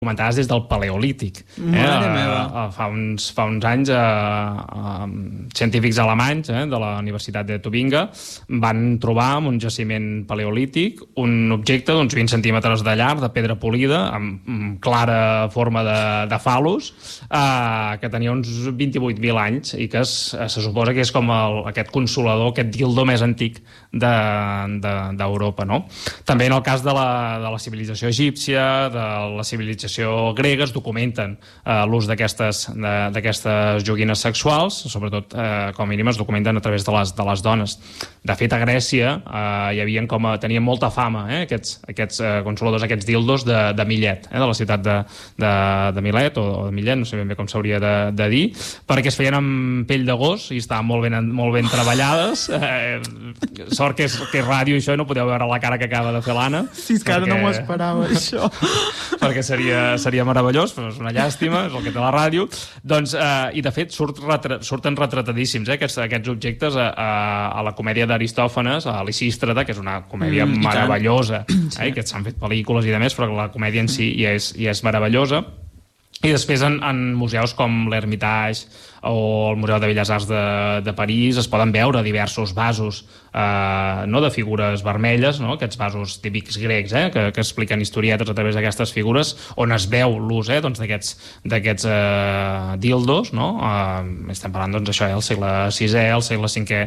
documentades des del Paleolític. Mare meva. Fa uns anys científics alemanys de la Universitat de Tübingen van trobar en un jaciment paleolític un objecte d'uns 20 centímetres de llarg, de pedra polida, amb clara forma de fal·lus, que tenia uns 28.000 anys i que se suposa que és com aquest consolador, aquest dildo més antic d'Europa, no? També en el cas de la civilització egípcia, de la civilització grega, es documenten l'ús d'aquestes joguines sexuals, sobretot, com a mínim, es documenten a través de les dones. De fet, a Grècia tenien molta fama aquests consoladors, aquests dildos de Millet, de la ciutat de Milet o de Millet, no sé ben bé com s'hauria de dir, perquè es feien amb pell de gos i estaven molt ben treballades. Sort que és ràdio i això, i no podeu veure la cara que acaba de fer l'Anna. Sí, és que ara no m'ho esperava, això. Perquè seria meravellós, però és una llàstima, és el que té la ràdio. I de fet surten retratadíssims aquests objectes a la comèdia d'Aristòfanes, a Lisístrata, que és una comèdia meravellosa, que s'han fet pel·lícules i demés, però la comèdia en si ja és meravellosa. I després en museus com l'Hermitage o el Museu de Belles Arts de París es poden veure diversos vasos de figures vermelles, aquests vasos típics grecs que expliquen historietes a través d'aquestes figures, on es veu l'ús d'aquests dildos. Estem parlant d'això, el segle VI, el segle V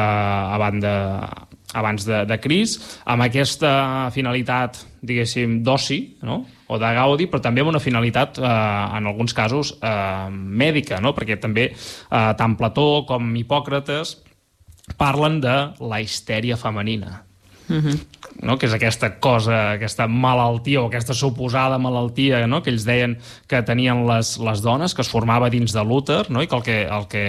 abans de Crist, amb aquesta finalitat, diguéssim, d'oci, o de gaudi, però també amb una finalitat, en alguns casos, mèdica, perquè també tant Plató com Hipòcrates parlen de la histèria femenina, que és aquesta cosa, aquesta malaltia o aquesta suposada malaltia que ells deien que tenien les dones, que es formava dins de l'úter, i que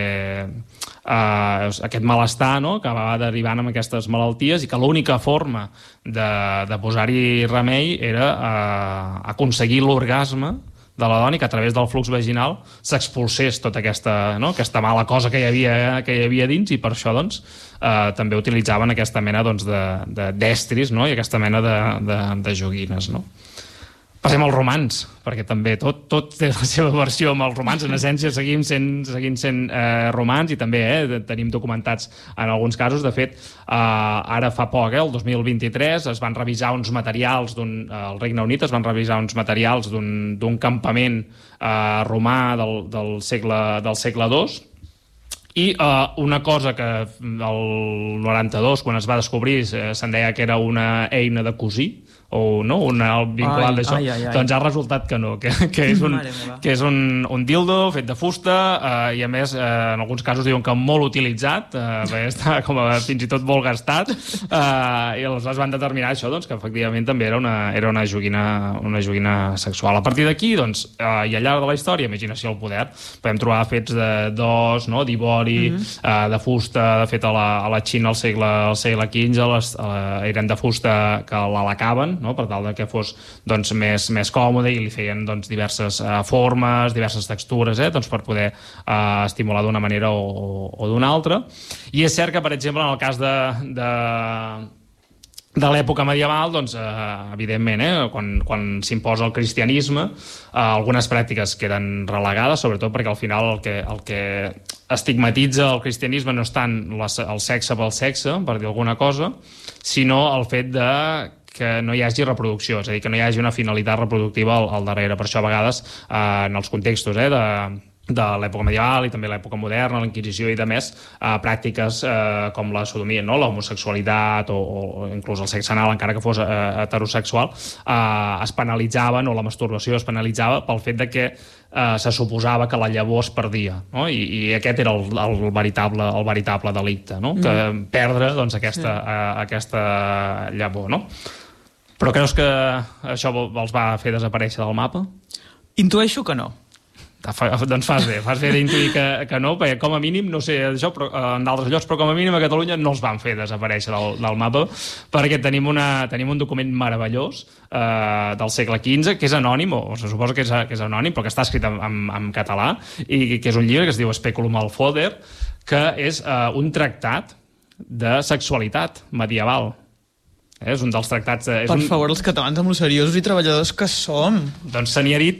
aquest malestar acabava derivant amb aquestes malalties, i que l'única forma de posar-hi remei era aconseguir l'orgasme de la dona, i que a través del flux vaginal s'expulsés tota aquesta mala cosa que hi havia dins, i per això també utilitzaven aquesta mena d'estris i aquesta mena de joguines. Passem als romans, perquè també tot té la seva versió amb els romans. En essència seguim sent romans, i també tenim documentats en alguns casos. De fet, ara fa poc, el 2023, es van revisar uns materials al Regne Unit, es van revisar uns materials d'un campament romà del segle II, i una cosa que el 92, quan es va descobrir, se'n deia que era una eina de cosir, o no, vinculat d'això, doncs ha resultat que no, que és un dildo fet de fusta, i a més en alguns casos diuen que molt utilitzat, està fins i tot molt gastat, i aleshores van determinar això, que efectivament també era una joguina sexual. A partir d'aquí, i al llarg de la història, imaginació al poder, podem trobar fets d'os, d'ivori, de fusta. De fet, a la Xina al segle XV eren de fusta que l'alacaven, per tal que fos més còmode, i li feien diverses formes, diverses textures, per poder estimular d'una manera o d'una altra. I és cert que, per exemple, en el cas de l'època medieval, evidentment, quan s'imposa el cristianisme, algunes pràctiques queden relegades, sobretot perquè al final el que estigmatitza el cristianisme no és tant el sexe pel sexe, per dir alguna cosa, sinó el fet que no hi hagi reproducció, és a dir, que no hi hagi una finalitat reproductiva al darrere. Per això, a vegades, en els contextos de l'època medieval i també l'època moderna, la Inquisició i demés, pràctiques com la sodomia, l'homosexualitat o inclús el sexe anal, encara que fos heterosexual, es penalitzaven, o la masturbació es penalitzava pel fet de que se suposava que la llavor es perdia, i aquest era el veritable delicte, que perdre aquesta llavor. Però creus que això els va fer desaparèixer del mapa? Intueixo que no. Doncs fas bé d'intuir que no, perquè com a mínim, no sé això, però en d'altres llocs, però com a mínim a Catalunya no els van fer desaparèixer del mapa, perquè tenim un document meravellós del segle XV, que és anònim, o se suposa que és anònim, però que està escrit en català, i que és un llibre que es diu Speculum al Foder, que és un tractat de sexualitat medieval. És un dels tractats... Per favor, els catalans amb lo seriosos i treballadors que som. Doncs se n'hi ha dit